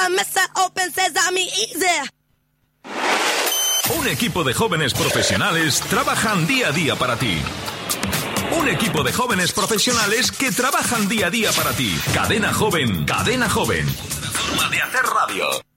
Un equipo de jóvenes profesionales trabajan día a día para ti. Un equipo de jóvenes profesionales que trabajan día a día para ti. Cadena Joven, Cadena Joven. Otra forma de hacer radio.